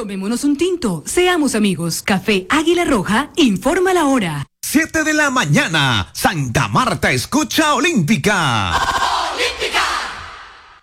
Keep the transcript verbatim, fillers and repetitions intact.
Tomémonos un tinto, seamos amigos. Café Águila Roja, informa la hora. siete de la mañana, Santa Marta escucha Olímpica.